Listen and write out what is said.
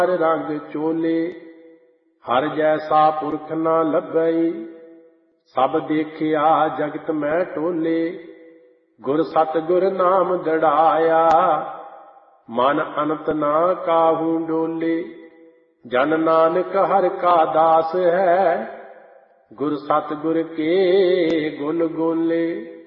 हर रंग चोले, हर जैसा पुरख न लभई, सब देखिया जगत में टोले। गुर सतगुर नाम दड़ाया, मन अनंत ना काहू डोले। जन नानक हर का दास है, गुर सतगुर के गुण गोले।